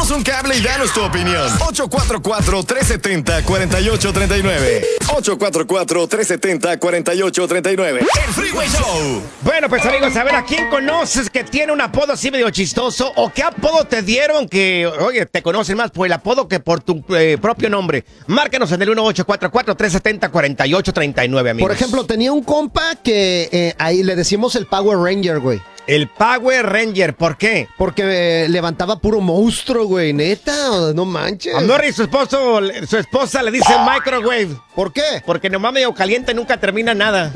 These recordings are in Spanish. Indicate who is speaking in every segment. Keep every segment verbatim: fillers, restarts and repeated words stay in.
Speaker 1: Échanos un cable y danos tu opinión. ocho cuatro cuatro, tres siete cero, cuatro ocho tres nueve. ocho cuatro cuatro, tres siete cero, cuatro ocho tres nueve. El Freeway Show.
Speaker 2: Bueno, pues amigos, a ver, ¿a quién conoces que tiene un apodo así medio chistoso? ¿O qué apodo te dieron que, oye, te conocen más por el apodo que por tu eh, propio nombre? Márcanos en el uno ocho cuatro cuatro, tres siete cero, cuatro ocho tres nueve, amigos.
Speaker 3: Por ejemplo, tenía un compa que eh, ahí le decimos el Power Ranger, güey.
Speaker 2: El Power Ranger, ¿por qué?
Speaker 3: Porque eh, levantaba puro monstruo, güey, neta, no manches.
Speaker 2: Amor, y su esposo, su esposa le dice microwave.
Speaker 3: ¿Por qué?
Speaker 2: Porque nomás medio caliente nunca termina nada.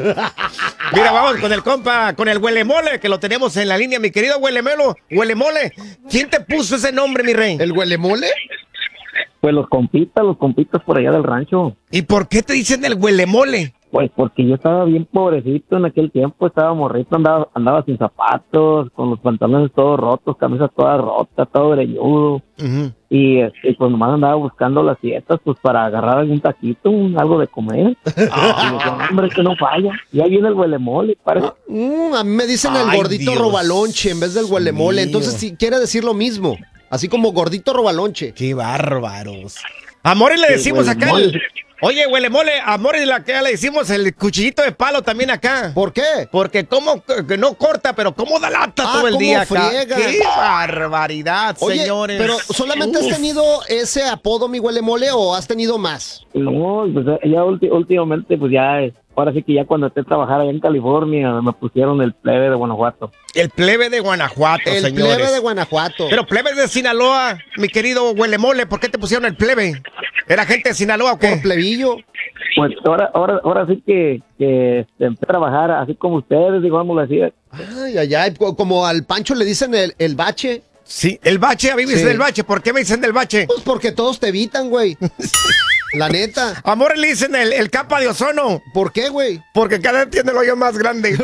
Speaker 2: Mira, vamos con el compa, con el huelemole, que lo tenemos en la línea, mi querido huelemelo, huelemole. ¿Quién te puso ese nombre, mi rey?
Speaker 3: ¿El huelemole?
Speaker 4: Pues los compitas, los compitas por allá del rancho.
Speaker 2: ¿Y por qué te dicen el huelemole?
Speaker 4: Pues porque yo estaba bien pobrecito en aquel tiempo, estaba morrito, andaba, andaba sin zapatos, con los pantalones todos rotos, camisas todas rotas, todo greñudo.
Speaker 2: Uh-huh.
Speaker 4: Y, y pues nomás andaba buscando las dietas pues para agarrar algún taquito, un, algo de comer.
Speaker 2: Ah.
Speaker 4: Y decía, hombre, que no falla. Y ahí viene el huelemole, parece.
Speaker 3: Mm, a mí me dicen el
Speaker 2: Ay,
Speaker 3: gordito
Speaker 2: Dios
Speaker 3: robalonche en vez del huelemole.
Speaker 2: mío.
Speaker 3: Entonces, si quiere decir lo mismo. Así como gordito robalonche.
Speaker 2: ¡Qué bárbaros! Amores le decimos acá el... Oye, huelemole, amores, la que le decimos el cuchillito de palo también acá.
Speaker 3: ¿Por qué?
Speaker 2: Porque como que no corta, pero como da lata
Speaker 3: Ah,
Speaker 2: todo el
Speaker 3: cómo
Speaker 2: día acá.
Speaker 3: friega.
Speaker 2: ¡Qué barbaridad,
Speaker 3: Oye,
Speaker 2: señores!
Speaker 3: pero ¿solamente
Speaker 2: Uf.
Speaker 3: has tenido ese apodo, mi huelemole, o has tenido más?
Speaker 4: No, pues ya ulti- últimamente, pues ya, eh, ahora sí que ya cuando esté a trabajar allá en California, me pusieron el plebe de Guanajuato.
Speaker 2: El plebe de Guanajuato,
Speaker 3: El
Speaker 2: señores.
Speaker 3: plebe de Guanajuato.
Speaker 2: Pero plebe de Sinaloa, mi querido huelemole, ¿por qué te pusieron el plebe? ¿Era gente de Sinaloa o qué?
Speaker 3: Por plebillo.
Speaker 4: Pues ahora, ahora, ahora sí que, que este, empecé a trabajar así como ustedes, digámoslo así.
Speaker 3: Ay, ay, ay. co- Como al Pancho le dicen el, el bache.
Speaker 2: Sí, el bache, a mí me
Speaker 3: Sí.
Speaker 2: dicen el bache. ¿Por qué me dicen del bache?
Speaker 3: Pues porque todos te evitan, güey. La neta.
Speaker 2: Amor, le dicen el, el capa de ozono.
Speaker 3: ¿Por qué, güey?
Speaker 2: Porque cada vez tiene el hoyo más grande.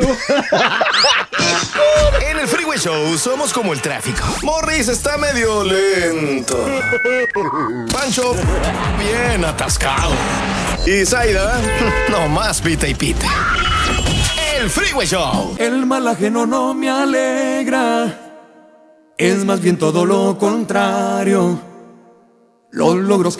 Speaker 1: En el Freeway Show somos como el tráfico. Morris está medio lento. Pancho, bien atascado. Y Zaida, nomás pita y pita. El Freeway Show.
Speaker 5: El mal ajeno no me alegra, es más bien todo lo contrario. Los logros que